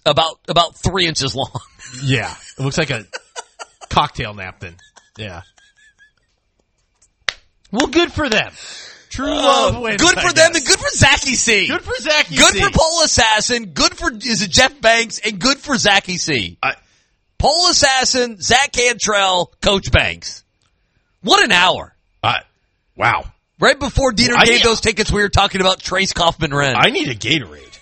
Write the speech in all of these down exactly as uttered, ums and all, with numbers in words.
about about three inches long. Yeah, it looks like a cocktail napkin. Yeah. Well, good for them. True love uh, wins. Good for I them guess. and good for Zachy C. Good for Zachy Good C. for Pole Assassin. Good for is it Jeff Banks and good for Zachy C. I, Pole Assassin, Zach Cantrell, Coach Banks. What an hour. Uh, wow. Right before Dieter I gave need, those tickets, we were talking about Trace Kaufman-Renn. I need a Gatorade.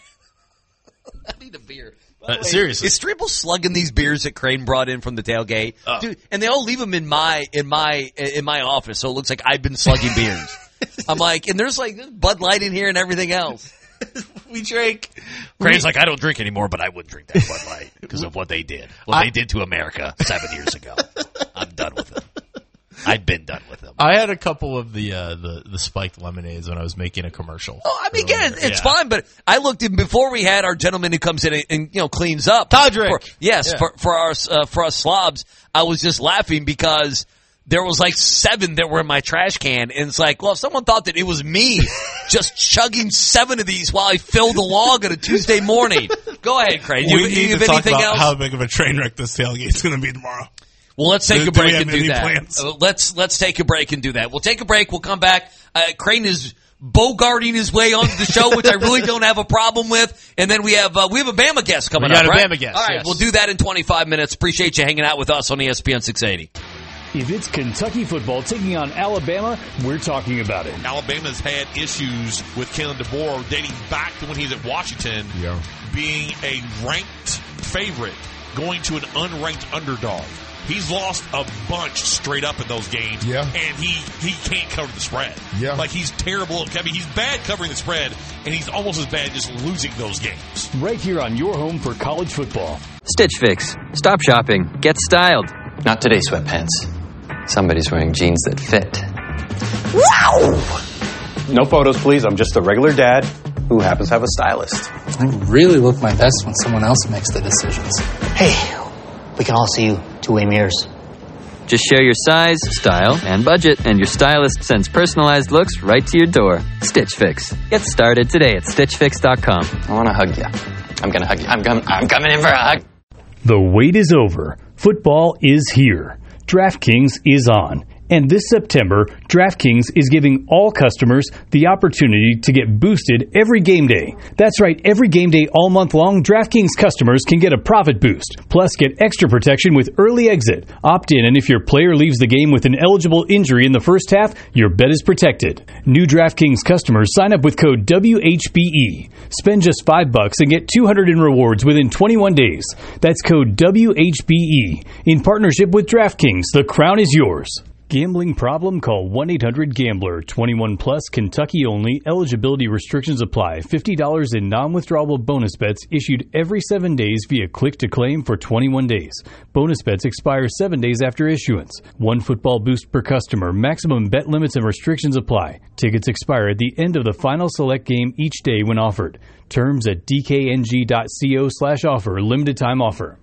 I need a beer. Uh, Wait, seriously. Is Streeple slugging these beers that Crane brought in from the tailgate? Uh, Dude, and they all leave them in my in my in my office, so it looks like I've been slugging beers. I'm like, and there's like Bud Light in here and everything else. We drank. Crane's like, I don't drink anymore, but I would drink that Bud Light because of what they did. What I, they did to America seven years ago. I'm done with them. I'd been done with them. I had a couple of the uh, the the spiked lemonades when I was making a commercial. Oh, I mean, again, it's yeah. fine, but I looked in before we had our gentleman who comes in and, and you know cleans up. Todrick. For, yes, Yeah. for for our uh, for us slobs, I was just laughing because there was like seven that were in my trash can, and it's like, well, if someone thought that it was me just chugging seven of these while I filled a log on a Tuesday morning. Go ahead, Craig. We you, need you to have talk anything about else? how big of a train wreck this tailgate's going to be tomorrow. Well, let's take Do- a do we break have and do any that. plans? Uh, let's let's take a break and do that. We'll take a break. We'll come back. Uh, Crane is bogarting his way onto the show, which I really don't have a problem with. And then we have uh, we have a Bama guest coming We got up. a right? Bama guest, All right, yes. we'll do that in twenty-five minutes. Appreciate you hanging out with us on E S P N six eighty. If it's Kentucky football taking on Alabama, we're talking about it. Alabama's had issues with Kalen DeBoer dating back to when he was at Washington, Yeah. being a ranked favorite, going to an unranked underdog. He's lost a bunch straight up in those games, Yeah. and he, he can't cover the spread. Yeah. Like, he's terrible. I mean, he's bad covering the spread, and he's almost as bad just losing those games. Right here on your home for college football. Stitch Fix. Stop shopping. Get styled. Not today, sweatpants. Somebody's wearing jeans that fit. Wow! No photos, please. I'm just a regular dad who happens to have a stylist. I really look my best when someone else makes the decisions. Hey, we can all see you two-way mirrors. Just share your size, style, and budget, and your stylist sends personalized looks right to your door. Stitch Fix. Get started today at stitch fix dot com. I want to hug you. I'm going to hug you. I'm, com- I'm coming in for a hug. The wait is over. Football is here. DraftKings is on. And this September, DraftKings is giving all customers the opportunity to get boosted every game day. That's right, every game day all month long, DraftKings customers can get a profit boost. Plus, get extra protection with early exit. Opt in, and if your player leaves the game with an eligible injury in the first half, your bet is protected. New DraftKings customers sign up with code W H B E. Spend just five bucks and get two hundred in rewards within twenty-one days. That's code W H B E. In partnership with DraftKings, the crown is yours. Gambling problem? Call one eight hundred gambler. twenty-one plus, Kentucky only. Eligibility restrictions apply. fifty dollars in non-withdrawable bonus bets issued every seven days via click-to-claim for twenty-one days. Bonus bets expire seven days after issuance. One football boost per customer. Maximum bet limits and restrictions apply. Tickets expire at the end of the final select game each day when offered. Terms at d k n g dot co slash offer. Limited time offer.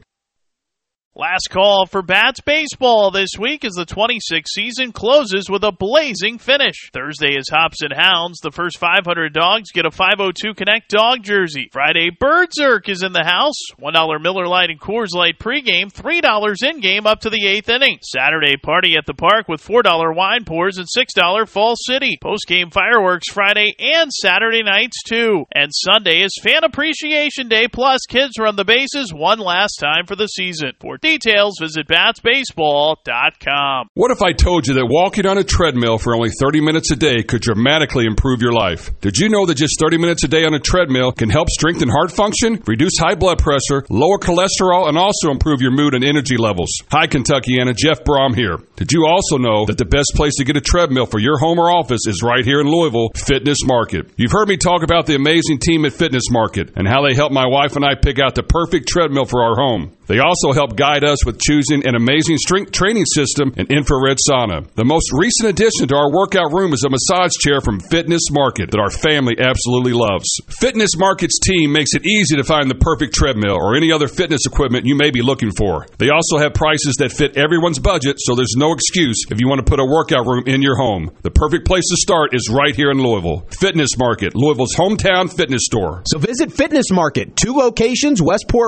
Last call for Bats baseball this week as the twenty-six season closes with a blazing finish. Thursday is Hops and Hounds. The first five hundred dogs get a five oh two Connect dog jersey. Friday, Birdzerk is in the house. one dollar Miller Lite and Coors Light pregame, three dollars in-game up to the eighth inning. Saturday, party at the park with four dollar wine pours and six dollars Fall City. Postgame fireworks Friday and Saturday nights too. And Sunday is Fan Appreciation Day, plus kids run the bases one last time for the season. For details, visit bats baseball dot com. What if I told you that walking on a treadmill for only thirty minutes a day could dramatically improve your life? Did you know that just thirty minutes a day on a treadmill can help strengthen heart function, reduce high blood pressure, lower cholesterol, and also improve your mood and energy levels? Hi, Kentuckiana. Jeff Brom here. Did you also know that the best place to get a treadmill for your home or office is right here in Louisville, Fitness Market? You've heard me talk about the amazing team at Fitness Market and how they helped my wife and I pick out the perfect treadmill for our home. They also help guide us with choosing an amazing strength training system and infrared sauna. The most recent addition to our workout room is a massage chair from Fitness Market that our family absolutely loves. Fitness Market's team makes it easy to find the perfect treadmill or any other fitness equipment you may be looking for. They also have prices that fit everyone's budget, so there's no excuse if you want to put a workout room in your home. The perfect place to start is right here in Louisville. Fitness Market, Louisville's hometown fitness store. So visit Fitness Market, two locations, Westport